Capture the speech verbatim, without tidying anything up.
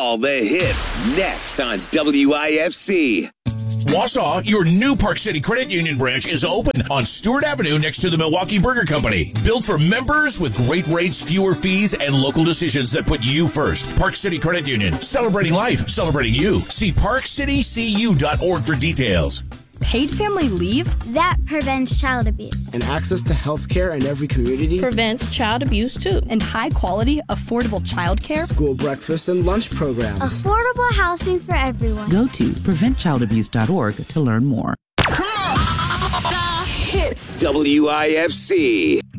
All the hits next on W I F C. Wausau, your new Park City Credit Union branch is open on Stewart Avenue next to the Milwaukee Burger Company. Built for members with great rates, fewer fees, and local decisions that put you first. Park City Credit Union, celebrating life, celebrating you. See park city c u dot org for details. Paid family leave? That prevents child abuse. And access to health care in every community prevents child abuse too. And high quality, affordable child care? School breakfast and lunch programs. Affordable housing for everyone. Go to prevent child abuse dot org to learn more. Come on! The hits. W I F C.